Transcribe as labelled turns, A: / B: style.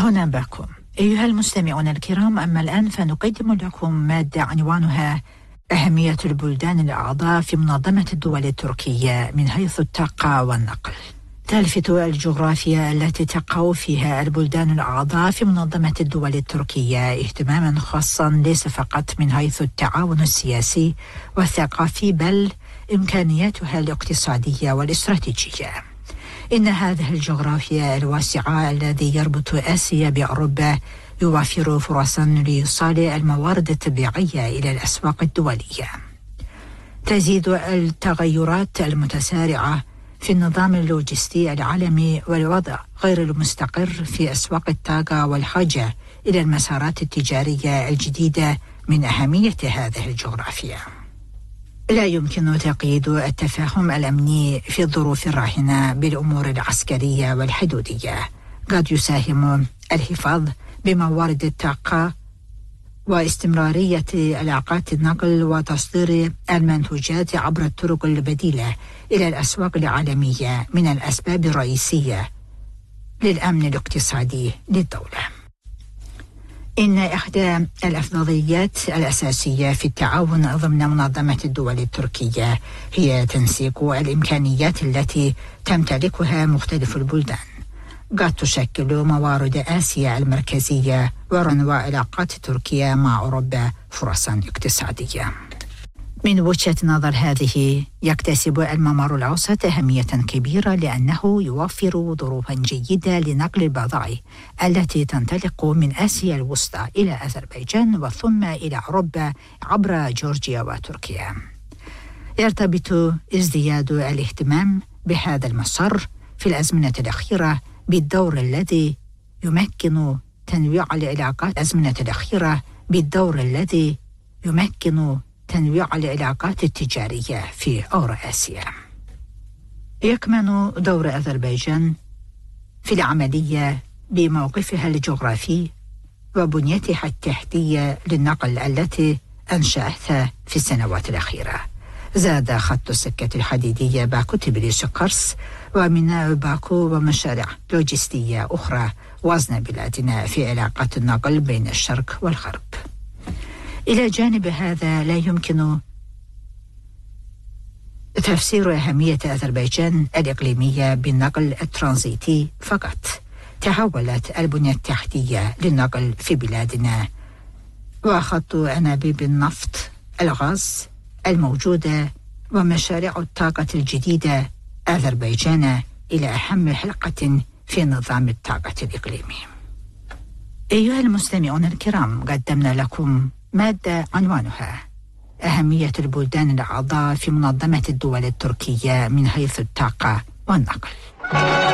A: هنا باكو. أيها المستمعون الكرام، أما الآن فنقدم لكم مادة عنوانها أهمية البلدان الأعضاء في منظمة الدول التركية من حيث الطاقة والنقل. تلفت الجغرافيا التي تقع فيها البلدان الأعضاء في منظمة الدول التركية اهتماما خاصا ليس فقط من حيث التعاون السياسي والثقافي، بل إمكانياتها الاقتصادية والاستراتيجية. إن هذه الجغرافيا الواسعة الذي يربط آسيا بأوروبا يوفر فرصا لإيصال الموارد الطبيعية إلى الأسواق الدولية. تزيد التغيرات المتسارعة في النظام اللوجستي العالمي والوضع غير المستقر في أسواق الطاقة والحاجة إلى المسارات التجارية الجديدة من أهمية هذه الجغرافيا. لا يمكن تقييد التفاهم الأمني في الظروف الراهنة بالأمور العسكرية والحدودية. قد يساهم الحفاظ بموارد الطاقة واستمرارية علاقات النقل وتصدير المنتوجات عبر الطرق البديلة إلى الأسواق العالمية من الأسباب الرئيسية للأمن الاقتصادي للدولة. إن إحدى الأفضليات الأساسية في التعاون ضمن منظمة الدول التركية هي تنسيق الإمكانيات التي تمتلكها مختلف البلدان. قد تشكل موارد آسيا المركزية ورنوى علاقات تركيا مع أوروبا فرصا اقتصادية. من وجهة نظر هذه، يكتسب الممر الأوسط أهمية كبيرة لأنه يوفر ظروفا جيدة لنقل البضائع التي تنطلق من آسيا الوسطى إلى أذربيجان وثم إلى أوروبا عبر جورجيا وتركيا. يرتبط ازدياد الاهتمام بهذا المسار في الأزمنة الأخيرة بالدور الذي يمكن تنويع العلاقات التجارية في أوراسيا. يكمن دور أذربيجان في العملية بموقفها الجغرافي وبنيتها التحتية للنقل التي أنشأتها في السنوات الأخيرة. زاد خط السكة الحديدية باكو-تبليس-قرس وميناء باكو ومشاريع لوجستية أخرى وزن بلادنا في علاقات النقل بين الشرق والغرب. إلى جانب هذا، لا يمكن تفسير أهمية أذربيجان الإقليمية بالنقل الترانزيتي فقط. تحولت البنية التحتية للنقل في بلادنا وخط أنابيب النفط، الغاز الموجودة ومشاريع الطاقة الجديدة أذربيجان إلى أهم حلقة في نظام الطاقة الإقليمي. أيها المستمعون الكرام، قدمنا لكم مادة عنوانها أهمية البلدان الأعضاء في منظمة الدول التركية من حيث الطاقة والنقل.